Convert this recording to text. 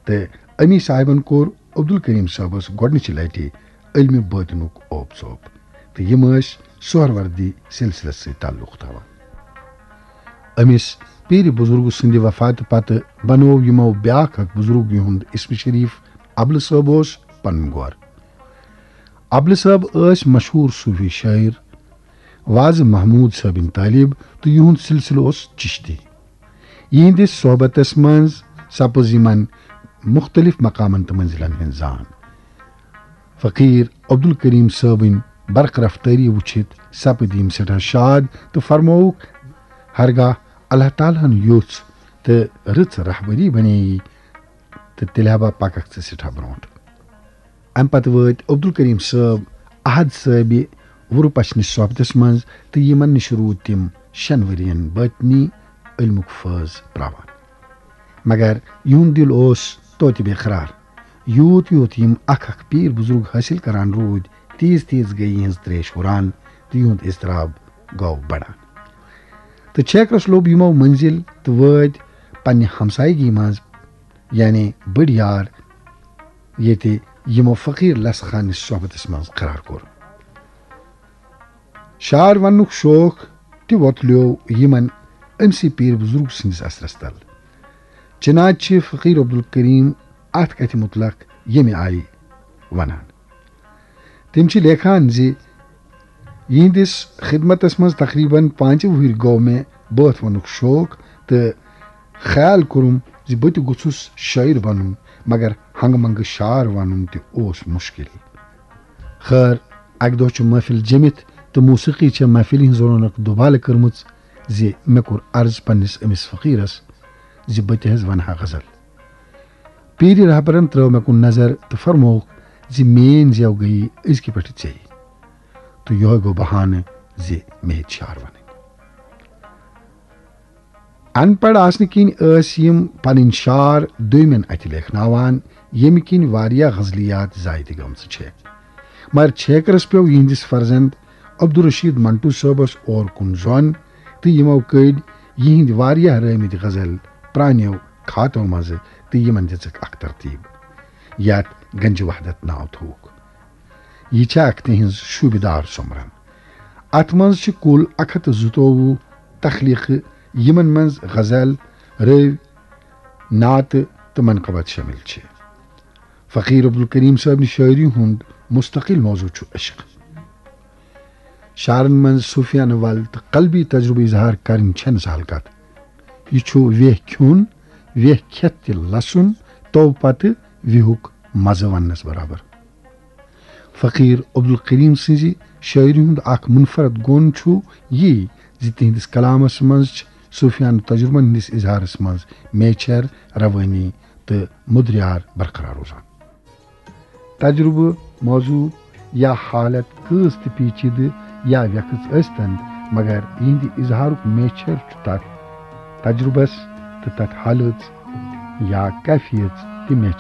تہٕ امی صاحبن کوٚر عبدالکریم صٲبس گۄڈنِچہِ لٹہِ علمِ باطنُک اوپ ژوپ تہٕ یِم ٲسۍ سہروردی سلسلس سۭتۍ تعلق تھاوان. أمِس پیٖرِ بُزرگ سٕنٛدِ وفاتہٕ پتہٕ بنوو یِمو بیٛاکھ اکھ بُزرگ یِہُنٛد اسمِ شریٖف ابلہٕ صٲب اوس پنُن گور. ابلہٕ صٲب ٲسۍ مشہوٗر صوٗفی شٲعر واضح محموٗد صٲبٕنۍ طٲلب تہٕ یِہُنٛد سلسلہٕ اوس چشتی. یِہنٛدِس صحبتس منٛز سپٕز یِمن مختلف مقامن تہٕ منزلن ہٕنٛز زان. فقیٖر عبدالکریم صٲبٕنۍ برق رفتٲری وٕچھِتھ سپٕدۍ یِم سٮ۪ٹھاہ شاد تہٕ فرمووُکھ ہرگاہ اللہ تعالیٰ ہن یوٚژھ تہٕ رٕژ رہبری بنییی تہٕ تیٚلہِ ہا بہٕ پککھ ژٕ سٮ۪ٹھاہ برونٛٹھ. امہِ پتہٕ وٲتۍ عبدالکریم صٲب احد صٲبہِ وُرٕ پچنِس صحبتس منٛز تہٕ یِمن نِش روٗدۍ تِم 6 ؤرین باطنی علمُک فٲض پراوان. مگر یِہُنٛد دِل اوس توتہِ بے قرار. یوٗت یوٗت یِم اکھ اکھ پیٖر بُزرگ حٲصِل کران روٗدۍ تیٖژ تیٖژ گٔیہِ یِہٕنٛز تریش ہُران تہٕ یِہُنٛد اضطراب گوٚو بڑان. تہٕ چھیکرس لوٚب یِمو منزِل تہٕ وٲتۍ پننہِ ہمسایگی منٛز یعنی بٔڑۍ یار ییٚتہِ یِمو فقیٖر لس خانِس صحبتس منٛز قرار کوٚر. شعر وننُک شوق تہِ وۄتلیو یِمن أمسٕے پیٖر بُزرگ سٕنٛدِس اثرس تل. چنانچہِ چھِ فقیٖر عبدالکریم اتھ کتھِ مُتلق ییٚمہِ آیہِ ونان. تِم چھِ لیکھان زِ یِہنٛدِس خدمتس منٛز تقریٖبن 5 وُہٕرۍ گوٚو مےٚ بٲتھ وننُک شوق تہٕ خیال کوٚرُم زِ بہٕ تہِ گوٚژھُس شٲعر بنُن مگر ہنگہٕ منگہٕ شعر ونُن تہِ اوس مُشکِل. خٲر اکہِ دۄہ چھُ محفل جٔمِتھ تہٕ موسیقی چھےٚ محفلہِ ہٕنٛز رونق دُبالہٕ کٔرمٕژ زِ مےٚ کوٚر عرض پننِس أمِس فقیٖرس زِ بہٕ تہِ حظ ونہٕ ہا غزل. پیٖرِ رہبرن ترٲو مےٚ کُن نظر تہٕ فرمووُکھ زِ میٲنۍ زٮ۪و گٔیی أزکہِ پٮ۪ٹھٕ ژیٚیہِ تہٕ یِہوے گوٚو بہانہٕ زِ مےٚ ہیٚتۍ شعر ونٕنۍ. ان پڑھ آسنہٕ کِنۍ ٲسۍ یِم پنٕنۍ شعر دویمٮ۪ن اتھِ لیکھناوان ییٚمہِ کِنۍ واریاہ غزلیات ضایہِ تہِ گٔمژٕ چھےٚ. مگر چھیکرس پیوٚو یِہنٛدِس فرزند عبدالرشیٖد منٹو صٲبس اور کُن زوٚن تہٕ یِمو کٔڑۍ یِہنٛدۍ واریاہ رٲمٕتۍ غزل پرانیو کھاتو منٛزٕ تہٕ یِمن دِژٕکھ اکھ ترتیٖب یتھ گنجہِ وحدت ناو تھووُکھ. یہِ چھےٚ اکھ تِہنٛز شوٗبہِ دار سومرن. اتھ منٛز چھِ کُل 122 تخلیٖقہٕ یِمن منٛز غزل رٲوۍ نعتہٕ تہٕ منقبت شٲمِل چھِ. فقیٖر عبدالکریم صٲبنہِ شٲعری ہُنٛد مستقل موضوع چھُ عشق. شعرن منٛز صوٗفیانہٕ ول تہٕ قلبی تجرُبہٕ اظہار کرٕنۍ چھنہٕ سہل کتھ. یہِ چھُ ویہ کھیوٚن ویہ کھٮ۪تھ تہِ لسُن تو پتہٕ وِہُک مزٕ وننس برابر. فقیٖر عبدالکریم سٕنٛزِ شٲعری ہُنٛد اکھ منفرد گوٚن چھُ یی زِ تِہنٛدِس کلامس منٛز چھِ صوٗفیانہٕ تجرُبن ہٕنٛدِس اظہارس منٛز میچھر روٲنی تہٕ مُدریار برقرار روزان. تجرُبہٕ موضوع یا حالت کۭژ تہِ پیچیدٕ یا ویکھٕژ ٲسۍتن مگر یِہنٛدِ اظہارُک میچھر چھُ تتھ تجرُبس تہٕ تتھ حالٕژ یا کیفیت تہِ